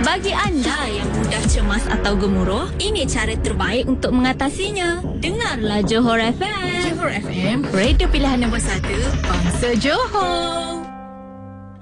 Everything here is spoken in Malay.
Bagi anda yang mudah cemas atau gemuruh, ini cara terbaik untuk mengatasinya. Dengarlah Johor FM. Johor FM, radio pilihan nombor 1, bangsa Johor.